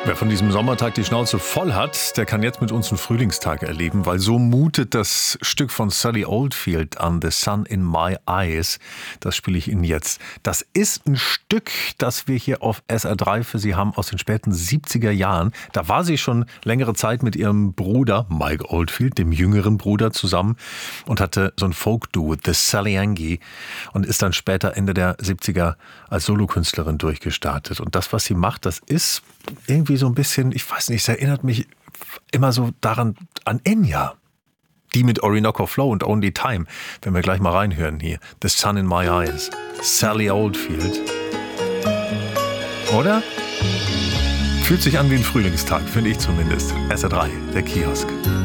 Wer von diesem Sommertag die Schnauze voll hat, der kann jetzt mit uns einen Frühlingstag erleben, weil so mutet das Stück von Sally Oldfield an, The Sun in My Eyes. Das spiele ich Ihnen jetzt. Das ist ein Stück, das wir hier auf SR3 für Sie haben aus den späten 70er Jahren. Da war sie schon längere Zeit mit ihrem Bruder Mike Oldfield, dem jüngeren Bruder, zusammen und hatte so ein Folk-Duo, The Sally Angie, und ist dann später Ende der 70er als Solokünstlerin durchgestartet. Und das, was sie macht, das ist irgendwie so ein bisschen, ich weiß nicht, es erinnert mich immer so daran an Enya. Die mit Orinoco Flow und Only Time. Wenn wir gleich mal reinhören hier. The Sun in My Eyes. Sally Oldfield. Oder? Fühlt sich an wie ein Frühlingstag, finde ich zumindest. SR3, der Kiosk.